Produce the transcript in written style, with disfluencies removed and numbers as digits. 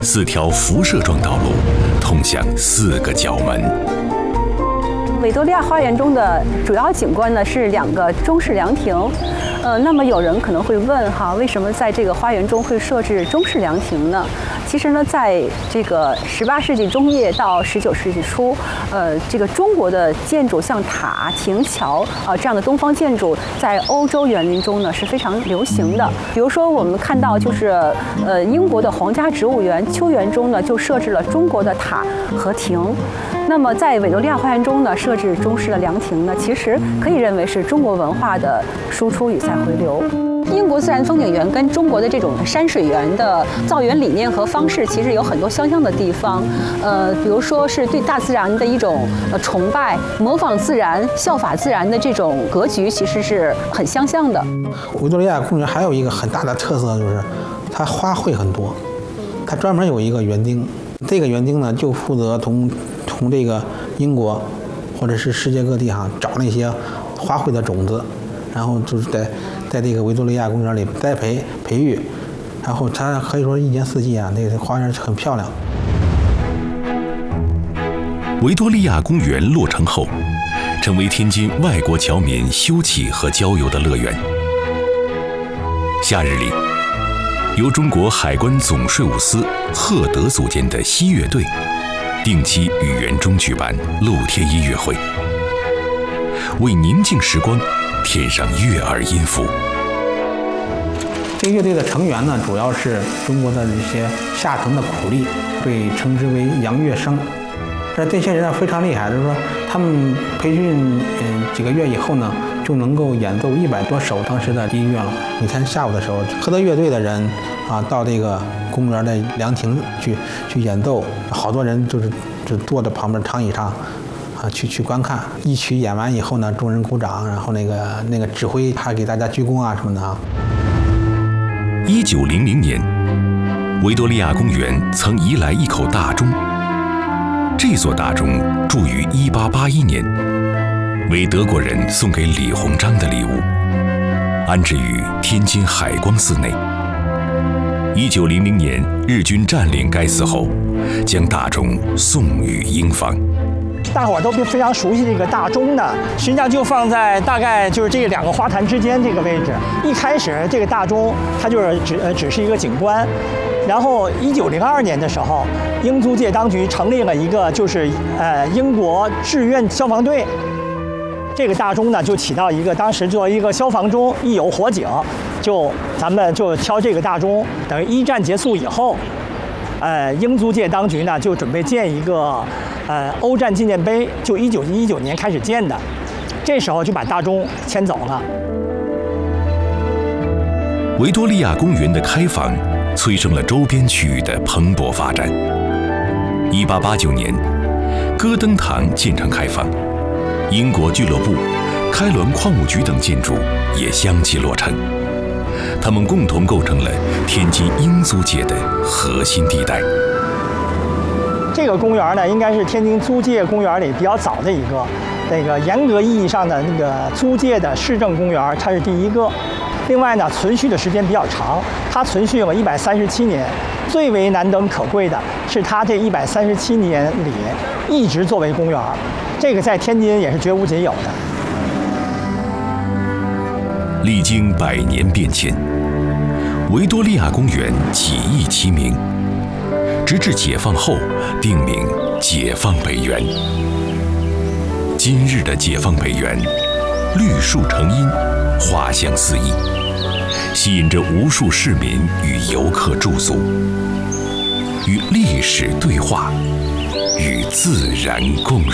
4条辐射状道路通向4个角门。 维多利亚花园中的主要景观呢是2个中式凉亭。那么有人可能会问哈，为什么在这个花园中会设置中式凉亭呢？其实呢，在这个18世纪中叶到19世纪初，这个中国的建筑像塔、亭、桥这样的东方建筑，在欧洲园林中呢是非常流行的。比如说，我们看到就是英国的皇家植物园秋园中呢就设置了中国的塔和亭。那么在维多利亚花园中呢设置中式的凉亭呢，其实可以认为是中国文化的输出与再回流。英国自然风景园跟中国的这种山水园的造园理念和方式，其实有很多相像的地方。比如说是对大自然的一种崇拜，模仿自然、效法自然的这种格局，其实是很相像的。 维多利亚公园还有一个很大的特色，就是它花卉很多，它专门有一个园丁，这个园丁呢就负责从这个英国或者是世界各地找那些花卉的种子，然后就是在这个维多利亚公园里栽培育，然后它可以说1年4季那个花园很漂亮。 维多利亚公园落成后，成为天津外国侨民休憩和郊游的乐园。夏日里，由中国海关总税务司赫德组建的西乐队，定期与园中举办露天音乐会，为宁静时光添上悦耳音符。 这个乐队的成员呢，主要是中国的一些下层的苦力，被称之为洋乐生。这些人呢非常厉害，就是说他们培训几个月以后呢，就能够演奏100多首当时的音乐了。你看下午的时候，赫德乐队的人到这个公园的凉亭去演奏，好多人就坐在旁边长椅上去观看。一曲演完以后呢，众人鼓掌，然后那个指挥还给大家鞠躬什么的 1900年，维多利亚公园曾移来一口大钟。这座大钟铸于1881年，为德国人送给李鸿章的礼物，安置于天津海光寺内。1900年日军占领该寺后，将大钟送予英方。 大伙儿都非常熟悉这个大钟呢，实际上就放在大概就是这2个花坛之间这个位置。一开始这个大钟它就是只是一个景观，然后1902年的时候，英租界当局成立了一个就是英国志愿消防队。这个大钟呢就起到一个当时作为一个消防钟，一有火警咱们就敲这个大钟。等于1战结束以后，英租界当局呢就准备建一个欧战纪念碑，就1919年开始建的，这时候就把大钟迁走了。 维多利亚公园的开放，催生了周边区域的蓬勃发展。1889年，戈登堂建成开放，英国俱乐部、开滦矿务局等建筑也相继落成，它们共同构成了天津英租界的核心地带。 这个公园呢，应该是天津租界公园里比较早的一个，那个严格意义上的那个租界的市政公园，它是第一个。另外呢，存续的时间比较长，它存续了137年。最为难得可贵的是，它这137年里一直作为公园，这个在天津也是绝无仅有的。 历经100年变迁，维多利亚公园几易其名，直至解放后定名解放北园。今日的解放北园，绿树成荫，花香四溢，吸引着无数市民与游客驻足，与历史对话，与自然共融。